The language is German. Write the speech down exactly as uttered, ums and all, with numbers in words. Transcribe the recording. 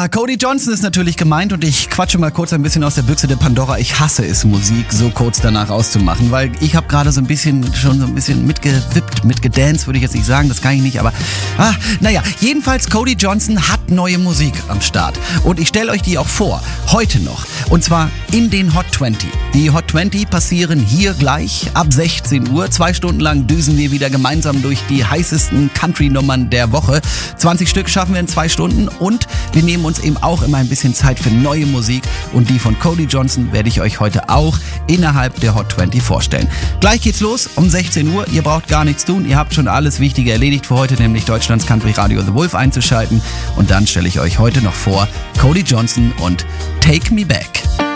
Ja, Cody Johnson ist natürlich gemeint und ich quatsche mal kurz ein bisschen aus der Büchse der Pandora. Ich hasse es, Musik so kurz danach auszumachen, weil ich habe gerade so ein bisschen, schon so ein bisschen mitgewippt, mitgedanced, würde ich jetzt nicht sagen, das kann ich nicht, aber ah, naja, jedenfalls Cody Johnson hat neue Musik am Start und ich stelle euch die auch vor, heute noch, und zwar in den Hot zwanzig. Die Hot zwanzig passieren hier gleich ab sechzehn Uhr, zwei Stunden lang düsen wir wieder gemeinsam durch die heißesten Country-Nummern der Woche. zwanzig Stück schaffen wir in zwei Stunden und wir nehmen uns eben auch immer ein bisschen Zeit für neue Musik und die von Cody Johnson werde ich euch heute auch innerhalb der Hot zwanzig vorstellen. Gleich geht's los um sechzehn Uhr, ihr braucht gar nichts tun, ihr habt schon alles Wichtige erledigt für heute, nämlich Deutschlands Country Radio The Wolf einzuschalten und dann stelle ich euch heute noch vor Cody Johnson und Take Me Back.